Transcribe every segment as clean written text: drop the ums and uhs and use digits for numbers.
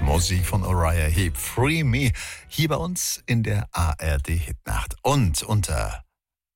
Musik von Uriah Heep, Free Me, hier bei uns in der ARD-Hitnacht. Und unter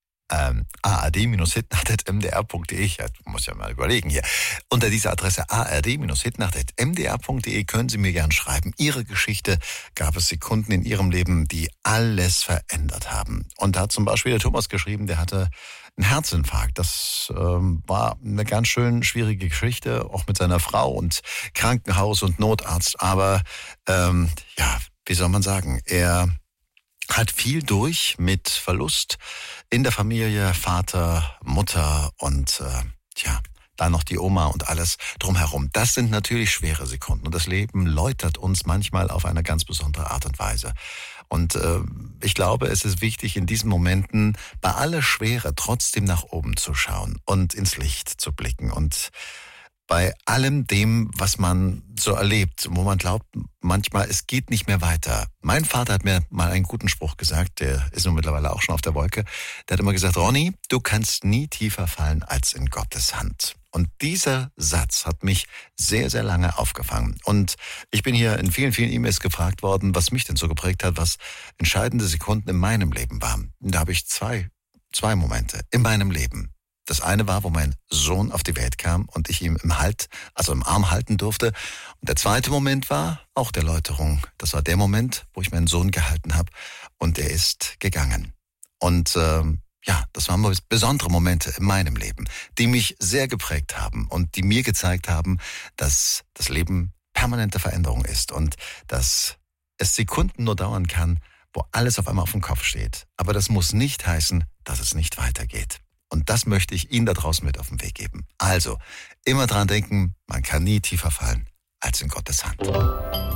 ard-hitnacht.mdr.de, ich muss ja mal überlegen hier, unter dieser Adresse ard-hitnacht.mdr.de können Sie mir gern schreiben. Ihre Geschichte, gab es Sekunden in Ihrem Leben, die alles verändert haben. Und da hat zum Beispiel der Thomas geschrieben, der hatte einen Herzinfarkt. Das war eine ganz schön schwierige Geschichte, auch mit seiner Frau und Krankenhaus und Notarzt. Aber wie soll man sagen, er hat viel durch mit Verlust in der Familie, Vater, Mutter und dann noch die Oma und alles drumherum. Das sind natürlich schwere Sekunden und das Leben läutert uns manchmal auf eine ganz besondere Art und Weise. Und ich glaube, es ist wichtig, in diesen Momenten bei aller Schwere trotzdem nach oben zu schauen und ins Licht zu blicken und bei allem dem, was man so erlebt, wo man glaubt, manchmal, es geht nicht mehr weiter. Mein Vater hat mir mal einen guten Spruch gesagt, der ist nun mittlerweile auch schon auf der Wolke. Der hat immer gesagt, Ronny, du kannst nie tiefer fallen als in Gottes Hand. Und dieser Satz hat mich sehr, sehr lange aufgefangen. Und ich bin hier in vielen, vielen E-Mails gefragt worden, was mich denn so geprägt hat, was entscheidende Sekunden in meinem Leben waren. Und da habe ich zwei Momente in meinem Leben. Das eine war, wo mein Sohn auf die Welt kam und ich ihn im Arm halten durfte. Und der zweite Moment war auch der Läuterung. Das war der Moment, wo ich meinen Sohn gehalten habe und er ist gegangen. Und das waren besondere Momente in meinem Leben, die mich sehr geprägt haben und die mir gezeigt haben, dass das Leben permanente Veränderung ist und dass es Sekunden nur dauern kann, wo alles auf einmal auf dem Kopf steht. Aber das muss nicht heißen, dass es nicht weitergeht. Und das möchte ich Ihnen da draußen mit auf den Weg geben. Also, immer dran denken, man kann nie tiefer fallen als in Gottes Hand.